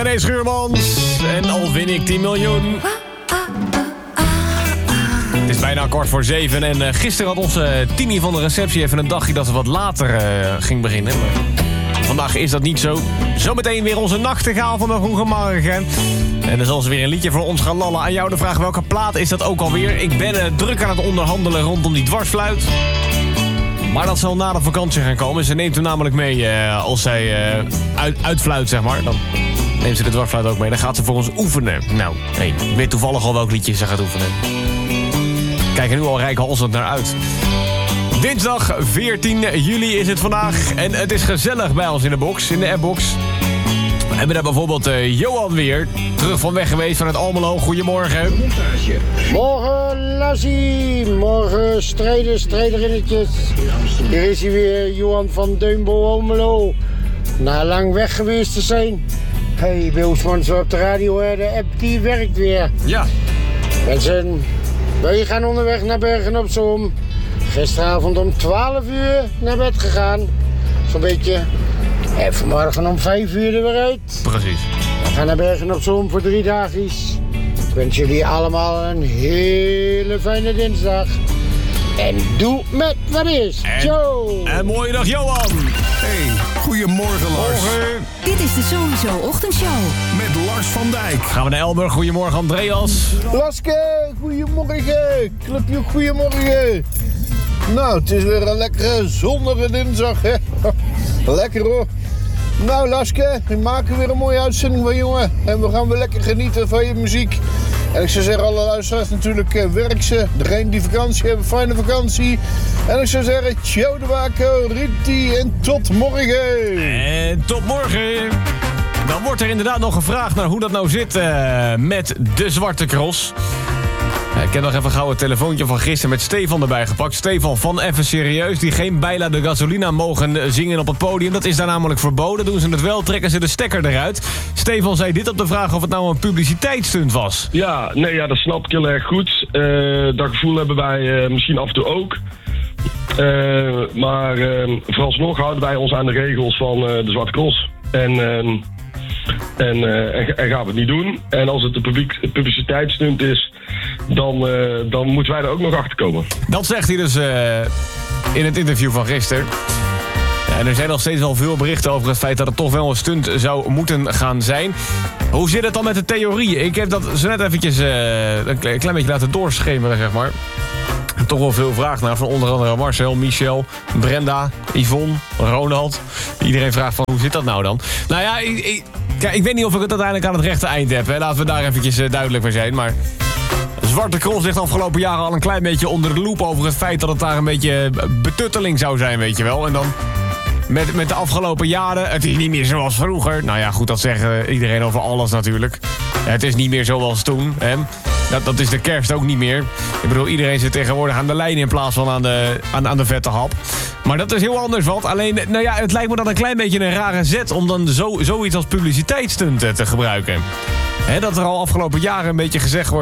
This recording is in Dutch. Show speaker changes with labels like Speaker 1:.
Speaker 1: René Schuurmans. En al win ik 10 miljoen. Het is bijna 6:15 en gisteren had onze Tini van de receptie even een dagje dat ze wat later ging beginnen. Maar vandaag is dat niet zo. Zometeen weer onze nachtegaal van de Goeiemorgen. En dan zal ze weer een liedje voor ons gaan lallen. Aan jou de vraag, welke plaat is dat ook alweer? Ik ben druk aan het onderhandelen rondom die dwarsfluit. Maar dat zal na de vakantie gaan komen. Ze neemt hem namelijk mee als zij uitfluit, zeg maar. Dan neemt ze de dwarsfluit ook mee. Dan gaat ze voor ons oefenen. Nou, ik weet toevallig al welk liedje ze gaat oefenen. Kijk er nu al reikhalzend naar uit. Dinsdag 14 juli is het vandaag. En het is gezellig bij ons in de box, in de appbox. We hebben daar bijvoorbeeld Johan weer. Terug van weg geweest vanuit Almelo. Goedemorgen.
Speaker 2: Morgen Lassie. Morgen streiderinnetjes. Hier is hij weer, Johan van Deunbo Almelo. Na lang weg geweest te zijn. Hey, Wilsman, zo op de radio, de app die werkt weer.
Speaker 1: Ja.
Speaker 2: Mensen, wij gaan onderweg naar Bergen op Zoom. Gisteravond om 12 uur naar bed gegaan. Zo'n beetje. En vanmorgen om 5 uur er weer uit.
Speaker 1: Precies.
Speaker 2: We gaan naar Bergen op Zoom voor 3 dagjes. Ik wens jullie allemaal een hele fijne dinsdag. En doe met wat is. Ciao.
Speaker 1: En mooie dag, Johan.
Speaker 3: Hey, goedemorgen Lars.
Speaker 1: Morgen.
Speaker 4: Dit is de Sowieso Ochtendshow.
Speaker 3: Met Lars van Dijk.
Speaker 1: Gaan we naar Elburg. Goedemorgen, Andreas.
Speaker 2: Laske, goedemorgen. Clubje, goedemorgen. Nou, het is weer een lekkere zonnige dinsdag, hè. Lekker hoor. Nou Laske, we maken weer een mooie uitzending van jongen. En we gaan weer lekker genieten van je muziek. En ik zou zeggen, alle luisteraars natuurlijk, werk ze. Degene die vakantie hebben, fijne vakantie. En ik zou zeggen, ciao de Waco, Riti en tot morgen.
Speaker 1: En tot morgen. Dan wordt er inderdaad nog gevraagd naar hoe dat nou zit met de Zwarte Cross. Ik heb nog even gauw het telefoontje van gisteren met Stefan erbij gepakt. Stefan van Even Serieus, die geen Baila de Gasolina mogen zingen op het podium. Dat is daar namelijk verboden. Doen ze het wel, trekken ze de stekker eruit. Stefan zei dit op de vraag of het nou een publiciteitsstunt was.
Speaker 5: Ja, dat snap ik heel erg goed. Dat gevoel hebben wij misschien af en toe ook. Maar vooralsnog houden wij ons aan de regels van de Zwarte Cross. En gaan we het niet doen. En als het een publiciteitsstunt is, dan moeten wij er ook nog achter komen.
Speaker 1: Dat zegt hij dus in het interview van gisteren. Ja, en er zijn nog steeds al veel berichten over het feit dat het toch wel een stunt zou moeten gaan zijn. Hoe zit het dan met de theorie? Ik heb dat zo net eventjes een klein beetje laten doorschemeren, zeg maar. Toch wel veel vraag naar van onder andere Marcel, Michel, Brenda, Yvonne, Ronald. Iedereen vraagt van hoe zit dat nou dan? Nou ja, ik weet niet of ik het uiteindelijk aan het rechte eind heb. Hè. Laten we daar eventjes duidelijk mee zijn. Maar Zwarte Cross ligt de afgelopen jaren al een klein beetje onder de loep over het feit dat het daar een beetje betutteling zou zijn, weet je wel. En dan met de afgelopen jaren, het is niet meer zoals vroeger. Nou ja, goed, dat zeggen iedereen over alles natuurlijk. Het is niet meer zoals toen, hè. Dat is de kerst ook niet meer. Ik bedoel, iedereen zit tegenwoordig aan de lijn in plaats van aan de vette hap. Maar dat is heel anders wat. Alleen, nou ja, het lijkt me dan een klein beetje een rare zet om dan zoiets als publiciteitsstunt te gebruiken. Dat er al afgelopen jaren een beetje gezegd wordt